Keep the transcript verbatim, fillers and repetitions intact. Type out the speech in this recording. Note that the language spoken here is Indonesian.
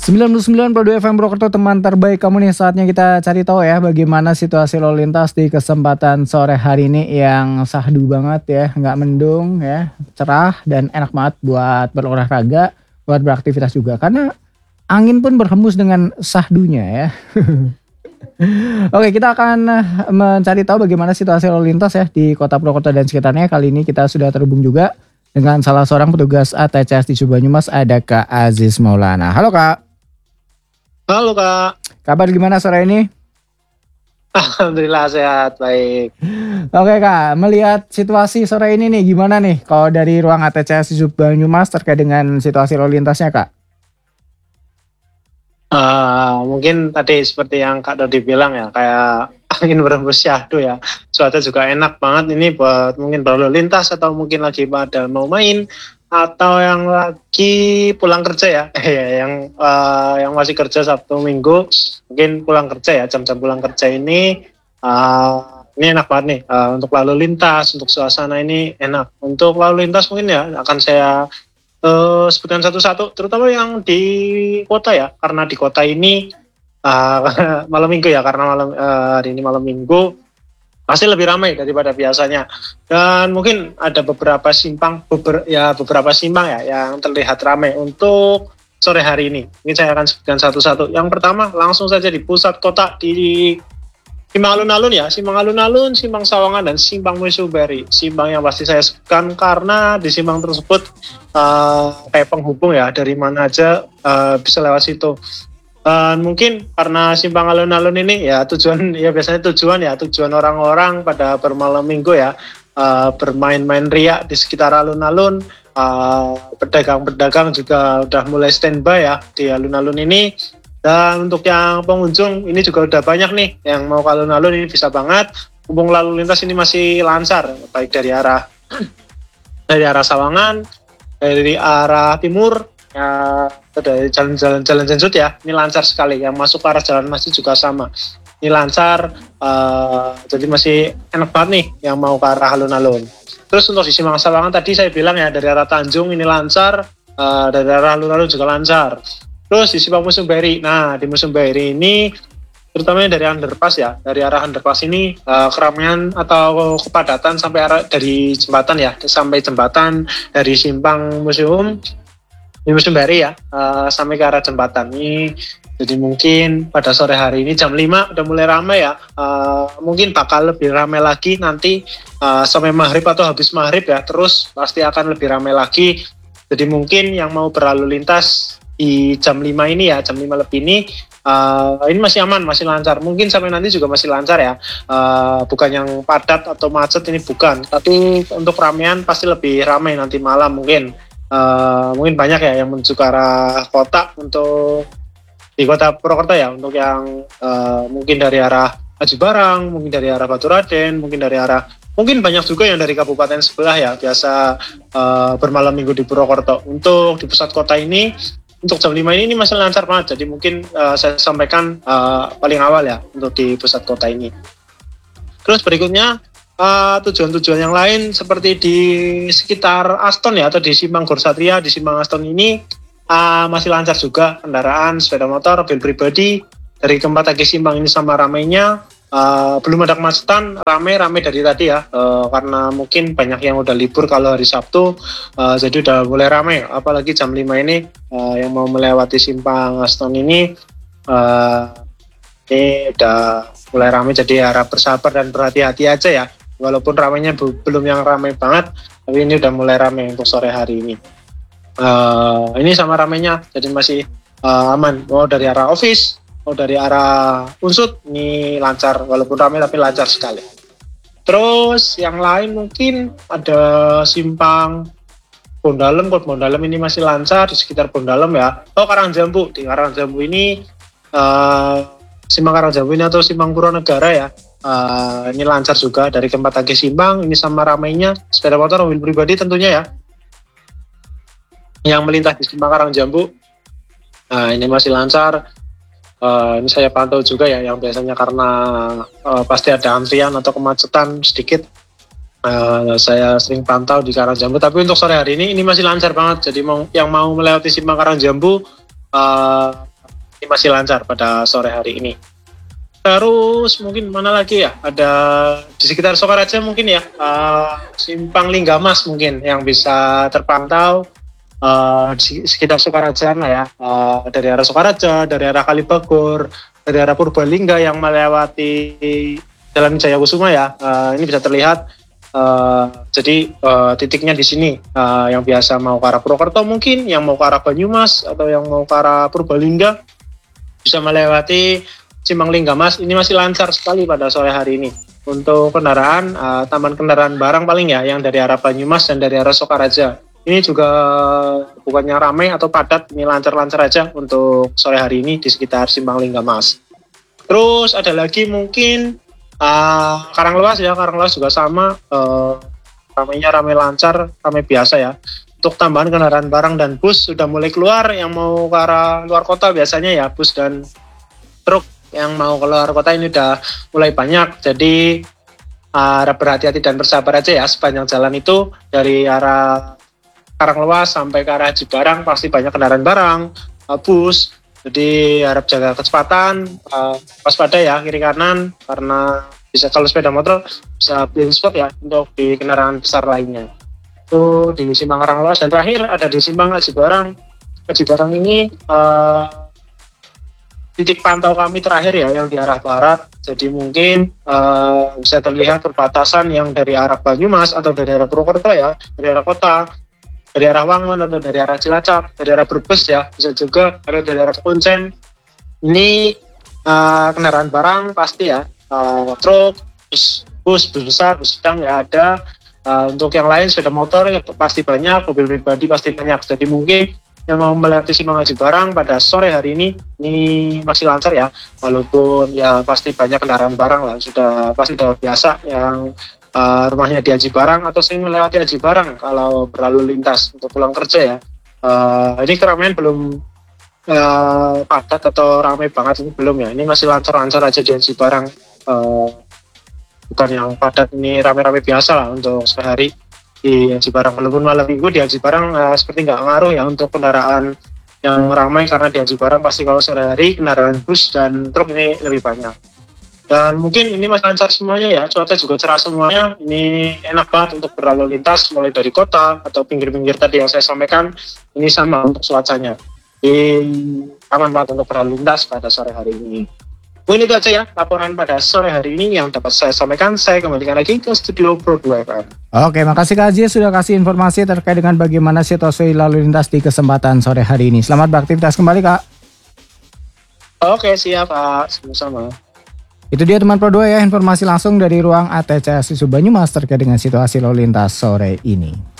sembilan puluh sembilan koma dua F M Purwokerto, teman terbaik kamu nih. Saatnya kita cari tahu ya bagaimana situasi lalu lintas di kesempatan sore hari ini yang sahdu banget ya, nggak mendung ya, cerah dan enak banget buat berolahraga, buat beraktivitas juga. Karena angin pun berhembus dengan sahdunya ya. Oke, kita akan mencari tahu bagaimana situasi lalu lintas ya di Kota Purwokerto dan sekitarnya. Kali ini kita sudah terhubung juga dengan salah seorang petugas A T C S di Banyumas, ada Kak Aziz Maulana. Halo Kak. Halo Kak. Kabar gimana sore ini? Alhamdulillah sehat, baik. Oke Kak, melihat situasi sore ini nih gimana nih kalau dari ruang A T C S di Banyumas terkait dengan situasi lalu lintasnya Kak? Uh, mungkin tadi seperti yang Kak Dodi bilang ya, kayak angin berhembus syahdu ya. Cuaca juga enak banget ini buat mungkin berlalu lintas atau mungkin lagi pada mau main atau yang lagi pulang kerja ya, yang uh, yang masih kerja Sabtu Minggu mungkin pulang kerja ya, jam-jam pulang kerja ini uh, ini enak banget nih uh, untuk lalu lintas, untuk suasana ini enak. Untuk lalu lintas mungkin ya akan saya uh, sebutkan satu-satu, terutama yang di kota ya, karena di kota ini uh, malam minggu ya, karena malam uh, hari ini malam minggu pasti lebih ramai daripada biasanya, dan mungkin ada beberapa simpang beber, ya beberapa simpang ya yang terlihat ramai untuk sore hari ini. Ini saya akan sebutkan satu-satu. Yang pertama langsung saja di pusat kota, di Simpang Alun-Alun ya, Simpang Alun-Alun, Simpang Sawangan dan Simpang Musuhberi. Simpang yang pasti saya sebutkan karena di simpang tersebut uh, kayak penghubung ya, dari mana aja uh, bisa lewat situ. Uh, mungkin karena simpang alun-alun ini ya tujuan ya biasanya tujuan ya tujuan orang-orang pada bermalam minggu ya, uh, bermain-main riak di sekitar alun-alun. Uh, pedagang-pedagang juga udah mulai standby ya di alun-alun ini. Dan untuk yang pengunjung ini juga udah banyak nih yang mau ke alun-alun, ini bisa banget. Hubung lalu lintas ini masih lancar, baik dari arah dari arah Sawangan, dari arah timur ya, dari jalan-jalan jalan Jenjut ya, ini lancar sekali. Yang masuk ke arah jalan masjid juga sama, ini lancar. Uh, jadi masih enak banget nih yang mau ke arah alun-alun. Terus untuk di Simpang Sawangan tadi saya bilang ya, dari arah Tanjung ini lancar, uh, dari arah alun-alun juga lancar. Terus di Simpang Musuhberi, nah di Musuhberi ini terutama dari underpass ya, dari arah underpass ini uh, keramaian atau kepadatan sampai arah dari jembatan ya, sampai jembatan dari Simpang Museum di Musuhberi ya, uh, sampai ke arah jembatan ini. Jadi mungkin pada sore hari ini jam lima udah mulai ramai ya, uh, mungkin bakal lebih ramai lagi nanti uh, sampai maghrib atau habis maghrib ya, terus pasti akan lebih ramai lagi. Jadi mungkin yang mau berlalu lintas di jam lima ini ya, jam lima lebih ini, uh, ini masih aman, masih lancar. Mungkin sampai nanti juga masih lancar ya, uh, bukan yang padat atau macet, ini bukan. Tapi untuk ramean pasti lebih ramai nanti malam mungkin. Uh, mungkin banyak ya yang menuju ke arah kota untuk di Kota Purwokerto ya, untuk yang uh, mungkin dari arah Aji Barang, mungkin dari arah Baturaden, mungkin dari arah, mungkin banyak juga yang dari kabupaten sebelah ya, biasa uh, bermalam minggu di Purwokerto. Untuk di pusat kota ini untuk jam lima ini, ini masih lancar banget. Jadi mungkin uh, saya sampaikan uh, paling awal ya untuk di pusat kota ini. Terus berikutnya Uh, tujuan-tujuan yang lain seperti di sekitar Aston ya, atau di Simpang Gor Satria, di Simpang Aston ini uh, masih lancar juga kendaraan sepeda motor, mobil pribadi dari keempat lagi simpang ini sama ramainya. Uh, belum ada kemacetan, ramai-ramai dari tadi ya, uh, karena mungkin banyak yang udah libur kalau hari Sabtu, uh, jadi udah mulai ramai. Apalagi jam lima ini uh, yang mau melewati Simpang Aston ini uh, ini udah mulai ramai, jadi harap bersabar dan berhati-hati aja ya. Walaupun ramainya b- belum yang ramai banget, tapi ini udah mulai ramai untuk sore hari ini. Uh, ini sama ramainya, jadi masih uh, aman. Mau dari arah office, mau dari arah Unsut, ini lancar. Walaupun ramai tapi lancar sekali. Terus yang lain mungkin ada Simpang Bondalem, Kota Bondalem ini masih lancar di sekitar Bondalem ya. Oh, Karangjambu, di Karangjambu ini uh, Simpang Karangjambu ini atau Simpang Purwonegara ya. Uh, ini lancar juga dari keempat lagi simpang, ini sama ramainya sepeda motor, mobil pribadi tentunya ya, yang melintas di Simpang Karangjambu. Nah, ini masih lancar. Uh, ini saya pantau juga ya, yang biasanya karena uh, pasti ada antrian atau kemacetan sedikit. Uh, saya sering pantau di Karangjambu, tapi untuk sore hari ini ini masih lancar banget. Jadi mau, yang mau melewati Simpang Karangjambu uh, ini masih lancar pada sore hari ini. Terus mungkin mana lagi ya? Ada di sekitar Sokaraja mungkin ya, uh, Simpang Linggamas mungkin yang bisa terpantau uh, di sekitar Sokaraja lah ya. Uh, dari arah Sokaraja, dari arah Kalibagor, dari arah Purbalingga yang melewati Jalan Jaya Kusuma ya. Uh, ini bisa terlihat. Uh, jadi uh, titiknya di sini uh, yang biasa mau ke arah Purwokerto mungkin, yang mau ke arah Banyumas atau yang mau ke arah Purbalingga bisa melewati Simpang Linggamas. Ini masih lancar sekali pada sore hari ini. Untuk kendaraan, uh, tambahan kendaraan barang paling ya, yang dari arah Banyumas dan dari arah Sokaraja. Ini juga bukannya ramai atau padat, ini lancar-lancar aja untuk sore hari ini di sekitar Simpang Linggamas. Terus ada lagi mungkin uh, Karanglewas ya, Karanglewas juga sama, uh, ramainya ramai lancar, ramai biasa ya. Untuk tambahan kendaraan barang dan bus sudah mulai keluar, yang mau ke arah luar kota biasanya ya, bus dan truk yang mau keluar kota ini udah mulai banyak. Jadi uh, berhati-hati dan bersabar aja ya, sepanjang jalan itu dari arah Karanglewas sampai ke arah Cibarang pasti banyak kendaraan barang, uh, bus. Jadi harap jaga kecepatan, uh, waspada ya kiri kanan, karena bisa kalau sepeda motor bisa blind spot ya untuk di kendaraan besar lainnya. Itu di Simpang Karanglewas, dan terakhir ada di Simpang Cibarang. Cibarang ini uh, titik pantau kami terakhir ya, yang di arah barat. Jadi mungkin uh, bisa terlihat perbatasan yang dari arah Banyumas atau dari arah Purwokerto ya, dari arah kota, dari arah Wangun atau dari arah Cilacap, dari arah Brebes ya, bisa juga ada dari arah Kuncen. Ini uh, kendaraan barang pasti ya, uh, truk, bus, bus, bus besar, bus sedang ya ada. Uh, untuk yang lain sepeda motor ya pasti banyak, mobil pribadi pasti banyak. Jadi mungkin yang mau melewati Simpang Cibarang pada sore hari ini ini masih lancar ya, walaupun ya pasti banyak kendaraan barang lah, sudah pasti sudah biasa yang uh, rumahnya di Aji Barang atau sering melewati Aji Barang kalau berlalu lintas untuk pulang kerja ya. Uh, ini keramaian belum uh, padat atau ramai banget, ini belum ya, ini masih lancar-lancar aja di Aji Barang, uh, bukan yang padat, ini ramai-ramai biasa lah untuk sehari di Aji Barang. Walaupun malam minggu di Aji Barang uh, seperti nggak ngaruh ya untuk kendaraan yang ramai, karena di Aji Barang pasti kalau sore hari kendaraan bus dan truk ini lebih banyak. Dan mungkin ini masih lancar semuanya ya, cuaca juga cerah semuanya, ini enak banget untuk berlalu lintas mulai dari kota atau pinggir-pinggir tadi yang saya sampaikan, ini sama untuk cuacanya. Ini aman banget untuk berlalu lintas pada sore hari ini. Mungkin itu aja ya laporan pada sore hari ini yang dapat saya sampaikan. Saya kembalikan lagi ke studio Pro dua F M. Oke, makasih Kak Aziz sudah kasih informasi terkait dengan bagaimana situasi lalu lintas di kesempatan sore hari ini. Selamat beraktivitas kembali Kak. Oke, siap Pak, sama-sama. Itu dia teman Pro dua ya, informasi langsung dari ruang A T C S I S U Banyumas terkait dengan situasi lalu lintas sore ini.